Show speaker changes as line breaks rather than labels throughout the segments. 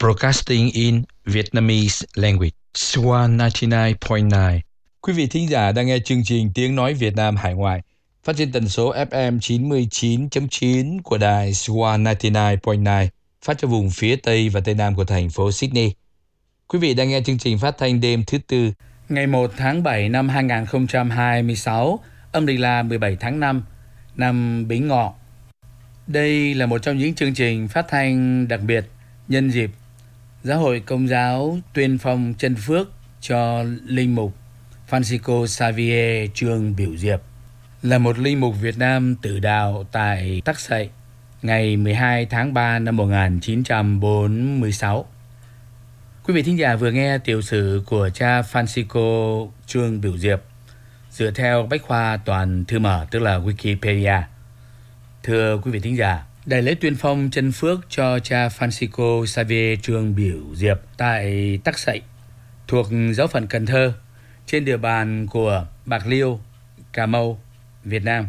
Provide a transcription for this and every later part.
Broadcasting in Vietnamese language. Swan 99.9. Quý vị thính giả đang nghe chương trình Tiếng Nói Việt Nam Hải Ngoại, phát trên tần số FM 99.9 của đài Swan 99.9, phát cho vùng phía Tây và Tây Nam của thành phố Sydney. Quý vị đang nghe chương trình phát thanh đêm thứ Tư, ngày 1 tháng 7 năm 2026, âm lịch là 17 tháng 5, năm Bính Ngọ. Đây là một trong những chương trình phát thanh đặc biệt nhân dịp Giáo hội Công giáo tuyên phong chân phước cho linh mục Francisco Xavier Trương Biểu Diệp, là một linh mục Việt Nam tử đạo tại Tắc Sậy ngày 12 tháng 3 năm 1946. Quý vị thính giả vừa nghe tiểu sử của cha Francisco Trương Biểu Diệp dựa theo Bách khoa toàn thư mở, tức là Wikipedia. Thưa quý vị thính giả, đại lễ tuyên phong chân phước cho cha Francisco Xavier Trương Biểu Diệp tại Tắc Sậy thuộc giáo phận Cần Thơ trên địa bàn của Bạc Liêu, Cà Mau, Việt Nam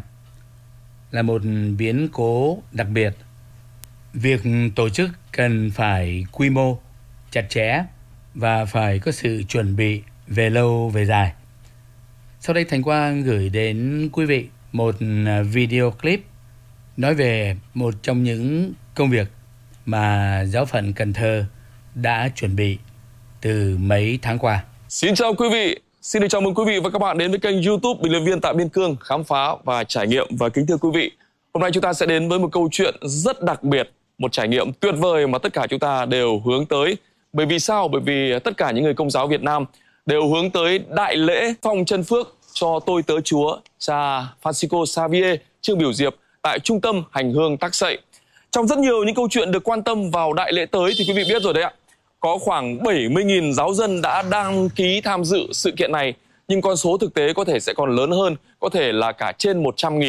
là một biến cố đặc biệt. Việc tổ chức cần phải quy mô chặt chẽ và phải có sự chuẩn bị về lâu về dài. Sau đây Thành Quang gửi đến quý vị một video clip nói về một trong những công việc mà giáo phận Cần Thơ đã chuẩn bị từ mấy tháng qua.
Xin chào quý vị, xin được chào mừng quý vị và các bạn đến với kênh YouTube Bình luận viên tại Biên Cương khám phá và trải nghiệm. Và kính thưa quý vị, hôm nay chúng ta sẽ đến với một câu chuyện rất đặc biệt, một trải nghiệm tuyệt vời mà tất cả chúng ta đều hướng tới. Bởi vì sao? Bởi vì tất cả những người Công giáo Việt Nam đều hướng tới đại lễ phong chân phước cho tôi tớ Chúa cha Francisco Xavier Trương Biểu Diệp tại trung tâm hành hương Tắc Sậy. Trong rất nhiều những câu chuyện được quan tâm vào đại lễ tới thì quý vị biết rồi đấy ạ. Có khoảng 70.000 giáo dân đã đăng ký tham dự sự kiện này, nhưng con số thực tế có thể sẽ còn lớn hơn, có thể là cả trên 100.000.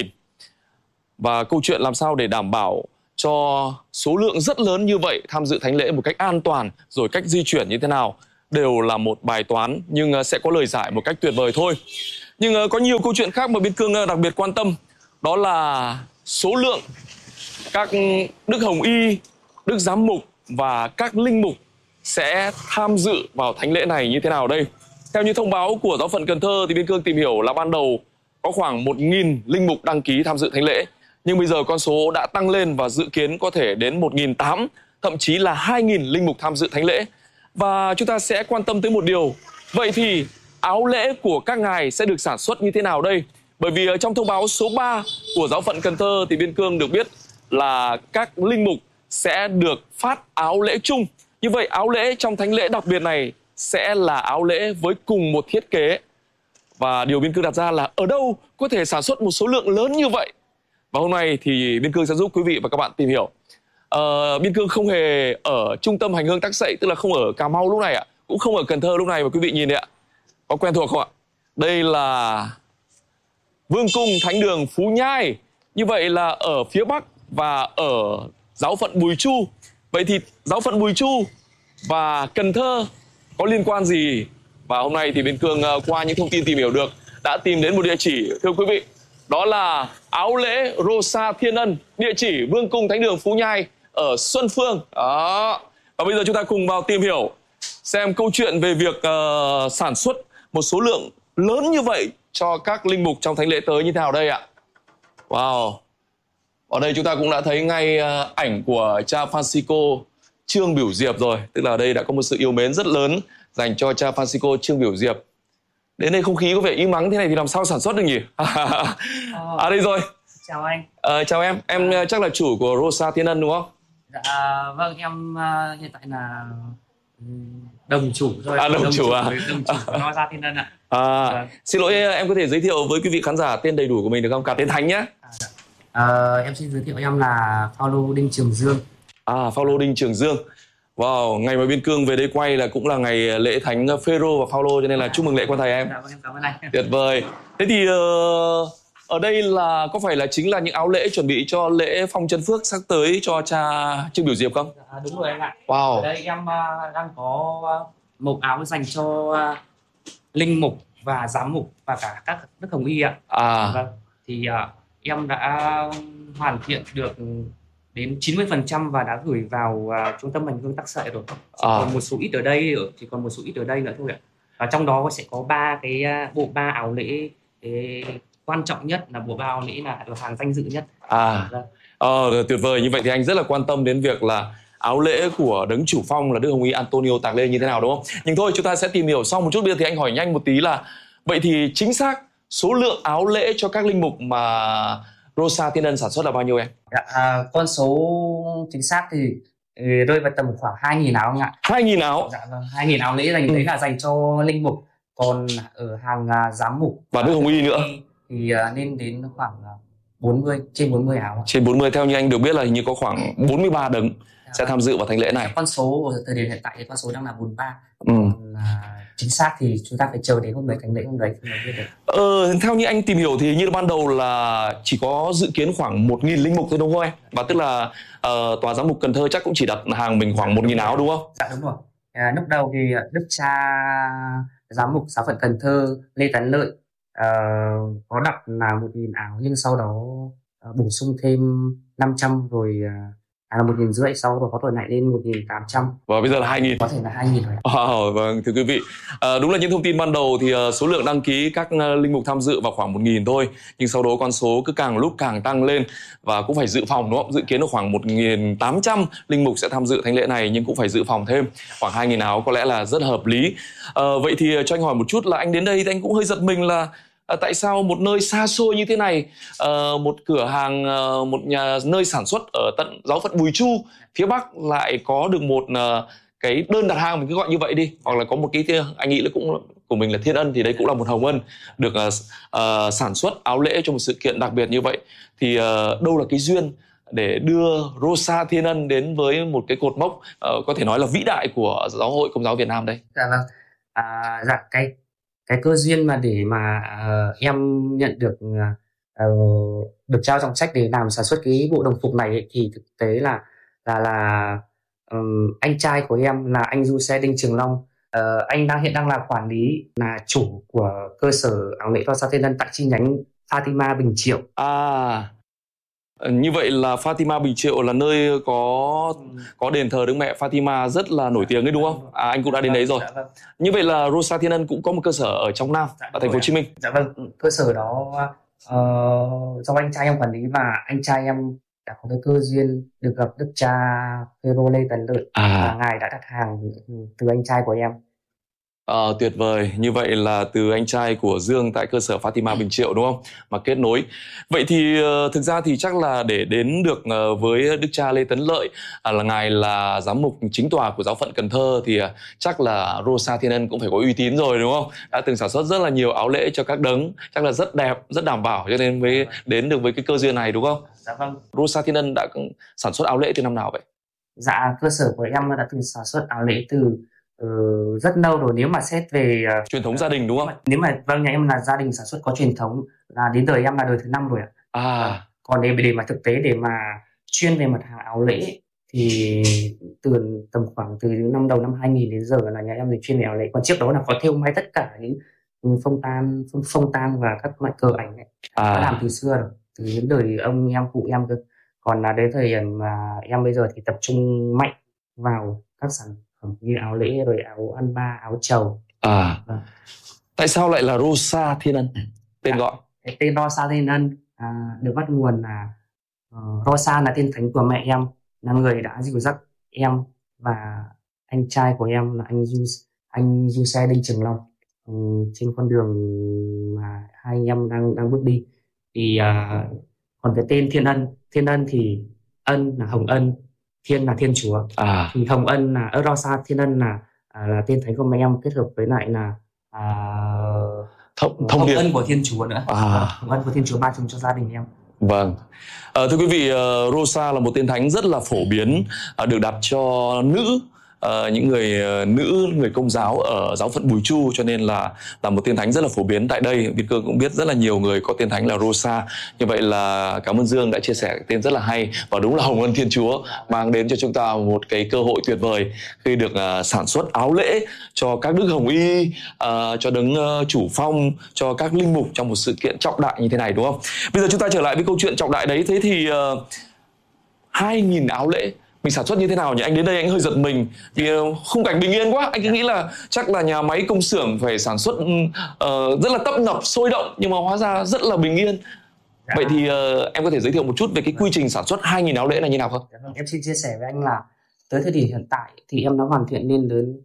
Và câu chuyện làm sao để đảm bảo cho số lượng rất lớn như vậy tham dự thánh lễ một cách an toàn, rồi cách di chuyển như thế nào đều là một bài toán, nhưng sẽ có lời giải một cách tuyệt vời thôi. Nhưng có nhiều câu chuyện khác mà Biên Cương đặc biệt quan tâm, đó là số lượng các đức hồng y, đức giám mục và các linh mục sẽ tham dự vào thánh lễ này như thế nào đây. Theo như thông báo của giáo phận Cần Thơ thì Biên Cương tìm hiểu là ban đầu có khoảng 1.000 linh mục đăng ký tham dự thánh lễ, nhưng bây giờ con số đã tăng lên và dự kiến có thể đến 1.800, thậm chí là 2.000 linh mục tham dự thánh lễ. Và chúng ta sẽ quan tâm tới một điều, vậy thì áo lễ của các ngài sẽ được sản xuất như thế nào đây? Bởi vì trong thông báo số 3 của giáo phận Cần Thơ thì Biên Cương được biết là các linh mục sẽ được phát áo lễ chung. Như vậy áo lễ trong thánh lễ đặc biệt này sẽ là áo lễ với cùng một thiết kế. Và điều Biên Cương đặt ra là ở đâu có thể sản xuất một số lượng lớn như vậy? Và hôm nay thì Biên Cương sẽ giúp quý vị và các bạn tìm hiểu. Biên Cương không hề ở trung tâm hành hương Tắc Sậy, tức là không ở Cà Mau lúc này ạ, cũng không ở Cần Thơ lúc này mà quý vị nhìn đấy ạ. Có quen thuộc không ạ? Đây là Vương cung Thánh đường Phú Nhai. Như vậy là ở phía Bắc và ở giáo phận Bùi Chu. Vậy thì giáo phận Bùi Chu và Cần Thơ có liên quan gì? Và hôm nay thì Biên Cương qua những thông tin tìm hiểu được đã tìm đến một địa chỉ, thưa quý vị. Đó là áo lễ Rosa Thiên Ân, địa chỉ Vương cung Thánh đường Phú Nhai ở Xuân Phương. Đó. Và bây giờ chúng ta cùng vào tìm hiểu xem câu chuyện về việc sản xuất một số lượng lớn như vậy cho các linh mục trong thánh lễ tới như thế nào đây ạ? Wow. Ở đây chúng ta cũng đã thấy ngay ảnh của cha Francisco Trương Biểu Diệp rồi. Tức là ở đây đã có một sự yêu mến rất lớn dành cho cha Francisco Trương Biểu Diệp. Đến đây không khí có vẻ im ắng thế này thì làm sao sản xuất được nhỉ? Đây rồi.
Chào anh.
Chào em. Em chắc là chủ của Rosa Thiên Ân đúng không?
Dạ vâng, em hiện tại là đồng chủ thôi.
Đồng chủ
của Rosa Thiên Ân ạ.
Vâng. Xin lỗi, em có thể giới thiệu với quý vị khán giả tên đầy đủ của mình được không? Cả tên thánh nhé.
Em xin giới thiệu em là Phaolô Đinh Trường Dương.
Phaolô Đinh Trường Dương. Wow, ngày mà Biên Cương về đây quay là cũng là ngày lễ thánh Phêrô và Phaolô, cho nên là chúc mừng lễ quan thầy em.
Dạ vâng, em cảm ơn anh.
Tuyệt vời. Thế thì ở đây là có phải là chính là những áo lễ chuẩn bị cho lễ phong chân phước sắp tới cho cha Trương Biểu Diệp không?
Dạ, đúng rồi anh ạ.
Wow.
Ở đây em đang có một áo dành cho linh mục và giám mục và cả các đức hồng y ạ. Vâng. Thì em đã hoàn thiện được đến 90% và đã gửi vào trung tâm hành hương Tắc Sệ rồi. Còn một số ít ở đây, chỉ còn một số ít ở đây nữa thôi ạ. Và trong đó sẽ có bộ ba áo lễ quan trọng nhất, là bộ ba áo lễ là hàng danh dự nhất.
Tuyệt vời. Như vậy thì anh rất là quan tâm đến việc là áo lễ của đấng chủ phong là Đức Hồng Y Antonio Tạc Lê như thế nào, đúng không? Nhưng thôi, chúng ta sẽ tìm hiểu sau một chút. Bây giờ thì anh hỏi nhanh một tí là vậy thì chính xác số lượng áo lễ cho các linh mục mà Rosa Thiên Ân sản xuất là bao nhiêu em?
Con số chính xác thì rơi vào tầm khoảng 2.000 áo anh ạ.
2.000 áo?
Dạ vâng, 2.000 áo lễ đấy là dành cho linh mục. Còn ở hàng giám mục
và Đức Hồng Y nữa
thì nên đến khoảng trên 40 áo.
Trên 40, theo như anh được biết là hình như có khoảng 43 đấng sẽ tham dự vào thánh lễ này.
Con số ở thời điểm hiện tại thì con số đang là 43. Chính xác thì chúng ta phải chờ đến hôm đấy, thánh lễ hôm đấy mới biết được.
Theo như anh tìm hiểu thì như ban đầu là chỉ có dự kiến khoảng 1.000 linh mục thôi, đúng không em? Và tức là tòa giám mục Cần Thơ chắc cũng chỉ đặt hàng mình khoảng 1.000 áo, đúng không?
Dạ đúng rồi. Lúc đầu thì Đức cha giám mục giáo phận Cần Thơ Lê Tấn Lợi có đặt là 1.000 áo, nhưng sau đó bổ sung thêm 500 rồi là 1.500, sau đó có tuần lại lên 1.800
và bây giờ là 2.000,
có thể là 2.000 rồi.
Vâng, thưa quý vị, đúng là những thông tin ban đầu thì số lượng đăng ký các linh mục tham dự vào khoảng 1.000 thôi, nhưng sau đó con số cứ càng lúc càng tăng lên và cũng phải dự phòng, đúng không? Dự kiến là khoảng 1.800 linh mục sẽ tham dự thánh lễ này, nhưng cũng phải dự phòng thêm khoảng 2.000 áo, có lẽ là rất hợp lý. Vậy thì cho anh hỏi một chút là anh đến đây thì anh cũng hơi giật mình là tại sao một nơi xa xôi như thế này, một cửa hàng, một nơi sản xuất ở tận giáo phận Bùi Chu phía Bắc lại có được một cái đơn đặt hàng, mình cứ gọi như vậy đi, hoặc là có một cái anh nghĩ là cũng của mình là Thiên Ân, thì đấy cũng là một hồng ân được sản xuất áo lễ cho một sự kiện đặc biệt như vậy. Thì đâu là cái duyên để đưa Rosa Thiên Ân đến với một cái cột mốc có thể nói là vĩ đại của Giáo hội Công giáo Việt Nam đây?
Dạ vâng, cái cơ duyên mà để mà em nhận được được trao trọng trách để làm sản xuất cái bộ đồng phục này ấy, thì thực tế là anh trai của em là anh Du Xe Đinh Trường Long, anh hiện đang là quản lý, là chủ của cơ sở áo lễ Rosa Thiên Ân tại chi nhánh Fatima Bình Triệu.
Như vậy là Fatima Bình Triệu là nơi có đền thờ Đức Mẹ Fatima rất là nổi tiếng ấy, đúng không? Anh cũng đã đến đấy rồi.
Dạ vâng.
Như vậy là Rosa Thiên Ân cũng có một cơ sở ở trong Nam, ở thành phố Hồ Chí Minh.
Dạ vâng, cơ sở đó do anh trai em quản lý, và anh trai em đã có cái cơ duyên được gặp Đức cha Phêrô Lê Tấn Lợi, và ngài đã đặt hàng từ anh trai của em.
Tuyệt vời. Như vậy là từ anh trai của Dương tại cơ sở Fatima Bình Triệu, đúng không? Mà kết nối. Vậy thì thực ra thì chắc là để đến được với Đức cha Lê Tấn Lợi, là ngài là giám mục chính tòa của giáo phận Cần Thơ, thì chắc là Rosa Thiên Ân cũng phải có uy tín rồi, đúng không? Đã từng sản xuất rất là nhiều áo lễ cho các đấng, chắc là rất đẹp, rất đảm bảo, cho nên mới đến được với cái cơ duyên này, đúng không?
Dạ vâng.
Rosa Thiên Ân đã sản xuất áo lễ từ năm nào vậy?
Dạ, cơ sở của em đã từng sản xuất áo lễ từ rất lâu rồi. Nếu mà xét về
truyền thống gia đình, đúng không?
Nếu mà vâng, nhà em là gia đình sản xuất có truyền thống, là đến đời em là đời thứ 5 rồi ạ. Còn để mà thực tế để mà chuyên về mặt hàng áo lễ thì tầm khoảng từ đầu năm 2000 đến giờ là nhà em thì chuyên về áo lễ. Còn trước đó là có thêu may tất cả những phong tan và các loại cờ ảnh ấy, đã làm từ xưa rồi, từ những đời ông em cụ em cơ. Còn là đến thời điểm mà em bây giờ thì tập trung mạnh vào các sản phẩm như áo lễ, rồi áo ăn ba, áo trầu.
Tại sao lại là Rosa Thiên Ân tên gọi?
Cái tên Rosa Thiên Ân được bắt nguồn là Rosa là tên thánh của mẹ em, là người đã dìu dắt em và anh trai của em là anh Du Xe Đinh Trường Long trên con đường mà hai anh em đang bước đi. Thì còn cái tên Thiên Ân thì ân là Hồng Ân, Thiên là Thiên Chúa. Thì Hồng Ân là Rosa Thiên Ân là tên thánh của mẹ em, kết hợp với lại là Hồng Ân của Thiên Chúa nữa. Hồng Ân của Thiên Chúa ba chung cho gia đình em.
Vâng. Thưa quý vị, Rosa là một tên thánh rất là phổ biến, được đặt cho nữ, những người Công giáo ở giáo phận Bùi Chu, cho nên là một tên thánh rất là phổ biến tại đây. Biên Cương cũng biết rất là nhiều người có tên thánh là Rosa. Như vậy là cảm ơn Dương đã chia sẻ tên rất là hay, và đúng là Hồng Ân Thiên Chúa mang đến cho chúng ta một cái cơ hội tuyệt vời khi được sản xuất áo lễ cho các đức hồng y, cho đấng chủ phong, cho các linh mục trong một sự kiện trọng đại như thế này, đúng không? Bây giờ chúng ta trở lại với câu chuyện trọng đại đấy. Thế thì 2.000 áo lễ. Mình sản xuất như thế nào nhỉ? Anh đến đây anh hơi giật mình vì khung cảnh bình yên quá. Anh cứ nghĩ là chắc là nhà máy công xưởng phải sản xuất rất là tấp nập, sôi động, nhưng mà hóa ra rất là bình yên. Vậy thì em có thể giới thiệu một chút về cái quy trình sản xuất 2.000 áo lễ này như nào không?
Em xin chia sẻ với anh là tới thời điểm hiện tại thì em đã hoàn thiện lên đến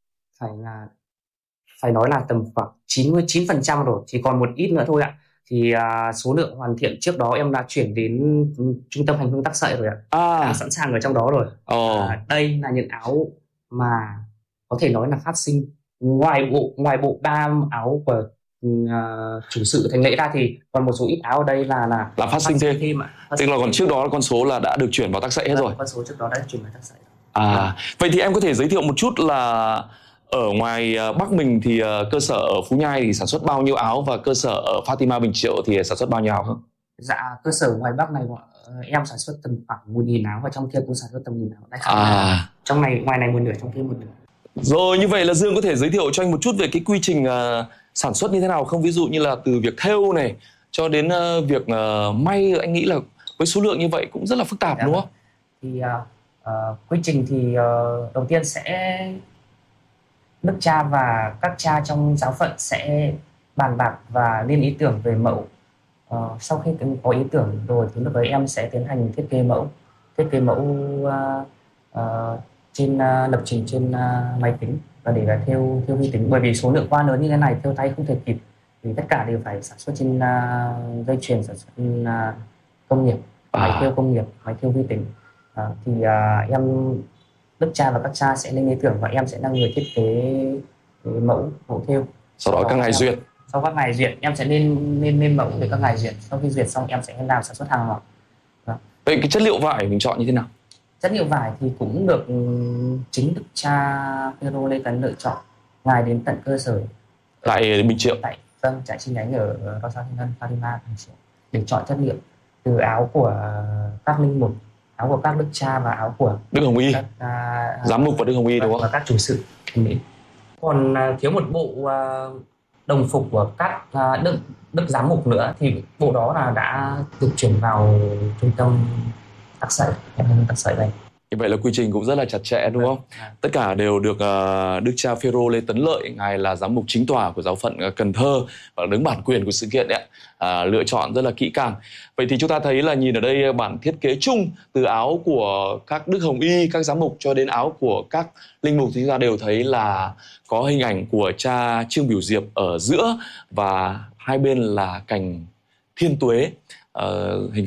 phải nói là tầm khoảng 99% rồi, chỉ còn một ít nữa thôi ạ. Thì số lượng hoàn thiện trước đó em đã chuyển đến trung tâm hành hương Tắc Sậy rồi ạ. Đã sẵn sàng ở trong đó rồi. Đây là những áo mà có thể nói là phát sinh ngoài bộ 3 áo của chủ sự Thánh Lễ ra thì còn một số ít áo ở đây là
phát sinh thêm ạ. Tức là còn trước đó con số là đã được chuyển vào Tắc Sậy hết rồi.
Con số trước đó đã chuyển vào Tắc Sậy.
Vậy thì em có thể giới thiệu một chút là ở ngoài Bắc mình thì cơ sở ở Phú Nhai thì sản xuất bao nhiêu áo và cơ sở ở Fatima Bình Triệu thì sản xuất bao nhiêu áo không?
Dạ, cơ sở ngoài Bắc này em sản xuất tầm khoảng 1.000 áo và trong kia cũng sản xuất tầm 1.000 áo. Trong này, ngoài này một nửa, trong kia một nửa.
Rồi, như vậy là Dương có thể giới thiệu cho anh một chút về cái quy trình sản xuất như thế nào không? Ví dụ như là từ việc thêu này cho đến việc may, anh nghĩ là với số lượng như vậy cũng rất là phức tạp đúng không?
Thì quy trình thì đầu tiên sẽ đức cha và các cha trong giáo phận sẽ bàn bạc và lên ý tưởng về mẫu. Sau khi có ý tưởng rồi thì lúc đấy em sẽ tiến hành thiết kế mẫu trên lập trình trên máy tính và để theo vi tính, bởi vì số lượng quá lớn như thế này theo tay không thể kịp thì tất cả đều phải sản xuất trên dây chuyền sản xuất trên công nghiệp, máy thêu công nghiệp, máy thêu vi tính. Thì em đức cha và các cha sẽ lên ý tưởng và em sẽ là người thiết kế mẫu thêu.
Sau đó các ngài duyệt.
Sau các ngài duyệt em sẽ lên mẫu để các ngài duyệt. Sau khi duyệt xong em sẽ làm sản xuất hàng loạt.
Vậy cái chất liệu vải mình chọn như thế nào?
Chất liệu vải thì cũng được chính đức cha Phêrô Lê Tấn lựa chọn. Ngài đến tận cơ sở
tại Bình Triệu.
Tại chi nhánh ở Rosa Thiên Ân, Fatima Bình Triệu để chọn chất liệu từ áo của các linh mục, áo của các đức cha và áo của
Đức Hồng Y, giám mục và Đức Hồng Y đúng không?
Và các chủ sự. Còn thiếu một bộ đồng phục của các đức giám mục nữa thì bộ đó là đã được chuyển vào trung tâm Tắc Sậy đây.
Như vậy là quy trình cũng rất là chặt chẽ đúng không? Tất cả đều được đức cha Phêrô Lê Tấn Lợi, ngài là giám mục chính tòa của giáo phận Cần Thơ và đứng bản quyền của sự kiện đấy, lựa chọn rất là kỹ càng. Vậy thì chúng ta thấy là nhìn ở đây bản thiết kế chung từ áo của các đức Hồng Y, các giám mục cho đến áo của các linh mục thì chúng ta đều thấy là có hình ảnh của cha Trương Biểu Diệp ở giữa và hai bên là cành thiên tuế, hình